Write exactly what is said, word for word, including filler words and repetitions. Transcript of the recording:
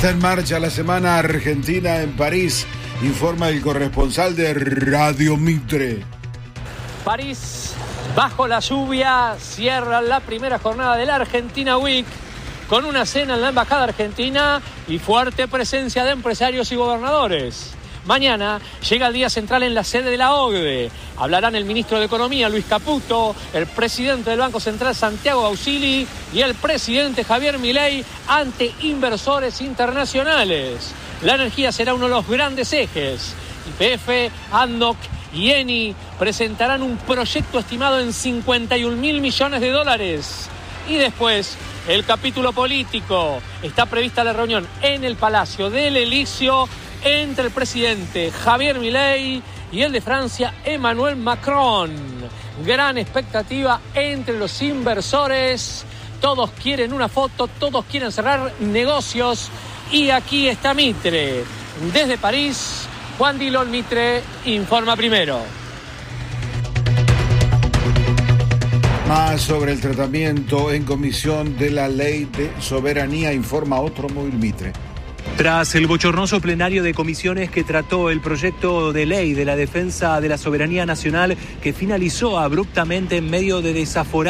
Está en marcha la Semana Argentina en París, informa el corresponsal de Radio Mitre. París, bajo la lluvia, cierra la primera jornada de la Argentina Week con una cena en la Embajada Argentina y fuerte presencia de empresarios y gobernadores. Mañana llega el día central en la sede de la O C D E. Hablarán el ministro de Economía, Luis Caputo, el presidente del Banco Central, Santiago Bausili, y el presidente Javier Milei ante inversores internacionales. La energía será uno de los grandes ejes. Y P F, A N D O C y Eni presentarán un proyecto estimado en cincuenta y un mil millones de dólares. Y después, el capítulo político. Está prevista la reunión en el Palacio del Elíseo entre el presidente Javier Milei y el de Francia, Emmanuel Macron. Gran expectativa entre los inversores. Todos quieren una foto, todos quieren cerrar negocios. Y aquí está Mitre. Desde París, Juan Dillon Mitre informa primero. Más sobre el tratamiento en comisión de la ley de soberanía, informa Otro Móvil Mitre. Tras el bochornoso plenario de comisiones que trató el proyecto de ley de la defensa de la soberanía nacional, que finalizó abruptamente en medio de desaforar